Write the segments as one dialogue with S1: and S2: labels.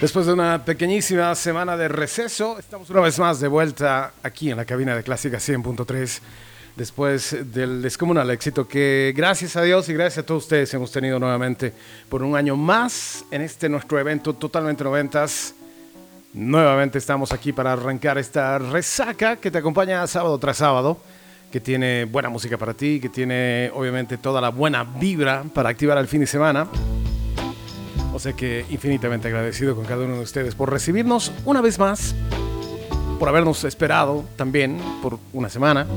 S1: Después de una pequeñísima semana de receso, estamos una vez más de vuelta aquí en la cabina de Clásica 100.3. Después del descomunal éxito que, gracias a Dios y gracias a todos ustedes, hemos tenido nuevamente por un año más en este nuestro evento totalmente noventas. Nuevamente estamos aquí para arrancar esta resaca que te acompaña sábado tras sábado, que tiene buena música para ti, que tiene obviamente toda la buena vibra para activar el fin de semana. O sea que infinitamente agradecido con cada uno de ustedes por recibirnos una vez más, por habernos esperado también por una semana.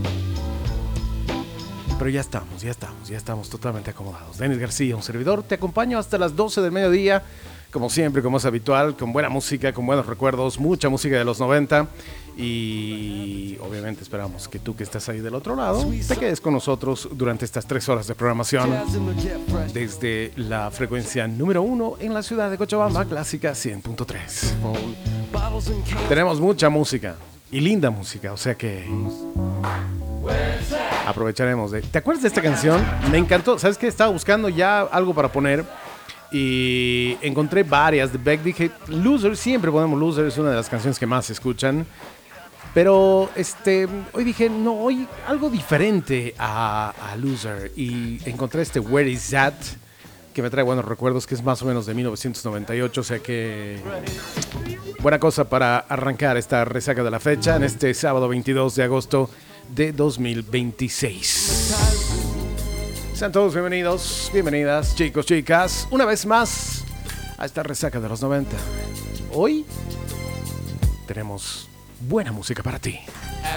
S1: Pero ya estamos totalmente acomodados. Denis García, un servidor, te acompaño hasta las 12 del mediodía, como siempre, como es habitual, con buena música, con buenos recuerdos, mucha música de los 90. Y obviamente esperamos que tú que estás ahí del otro lado te quedes con nosotros durante estas 3 horas de programación desde la frecuencia número 1 en la ciudad de Cochabamba, Clásica 100.3. Tenemos mucha música y linda música, o sea que aprovecharemos de... ¿Te acuerdas de esta canción? Me encantó. ¿Sabes qué? Estaba buscando ya algo para poner y encontré varias de Beck. Dije, Loser, siempre ponemos Loser, es una de las canciones que más se escuchan. Pero hoy dije, no, hoy algo diferente a Loser. Y encontré Where Is That, que me trae buenos recuerdos, que es más o menos de 1998. O sea que buena cosa para arrancar esta resaca de la fecha en este sábado 22 de agosto de 2026. Sean todos bienvenidos, bienvenidas, chicos, chicas, una vez más a esta resaca de los 90. Hoy tenemos buena música para ti.